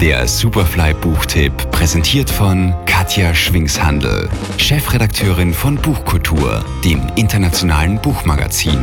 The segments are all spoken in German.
Der Superfly-Buchtipp, präsentiert von Katja Schwingshandl, Chefredakteurin von Buchkultur, dem internationalen Buchmagazin.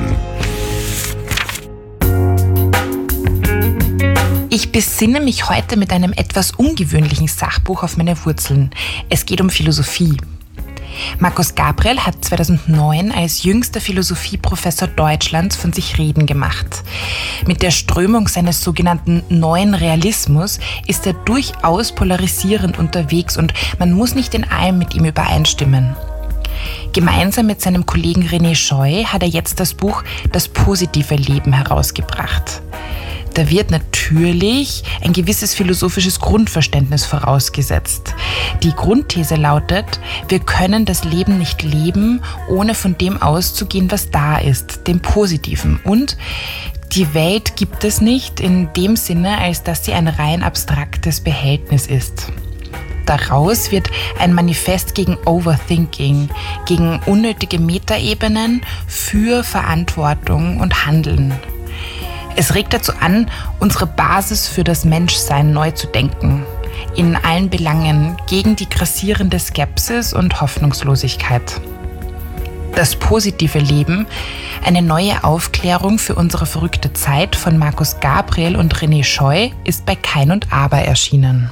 Ich besinne mich heute mit einem etwas ungewöhnlichen Sachbuch auf meine Wurzeln. Es geht um Philosophie. Markus Gabriel hat 2009 als jüngster Philosophieprofessor Deutschlands von sich reden gemacht. Mit der Strömung seines sogenannten Neuen Realismus ist er durchaus polarisierend unterwegs und man muss nicht in allem mit ihm übereinstimmen. Gemeinsam mit seinem Kollegen René Scheu hat er jetzt das Buch Das positive Leben herausgebracht. Da wird natürlich ein gewisses philosophisches Grundverständnis vorausgesetzt. Die Grundthese lautet, wir können das Leben nicht leben, ohne von dem auszugehen, was da ist, dem Positiven. Und die Welt gibt es nicht in dem Sinne, als dass sie ein rein abstraktes Behältnis ist. Daraus wird ein Manifest gegen Overthinking, gegen unnötige Metaebenen, für Verantwortung und Handeln. Es regt dazu an, unsere Basis für das Menschsein neu zu denken. In allen Belangen gegen die grassierende Skepsis und Hoffnungslosigkeit. Das positive Leben, eine neue Aufklärung für unsere verrückte Zeit von Markus Gabriel und René Scheu, ist bei Kein und Aber erschienen.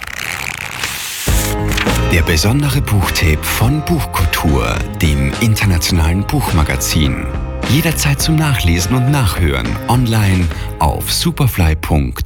Der besondere Buchtipp von Buchkultur, dem internationalen Buchmagazin. Jederzeit zum Nachlesen und Nachhören online auf superfly.at.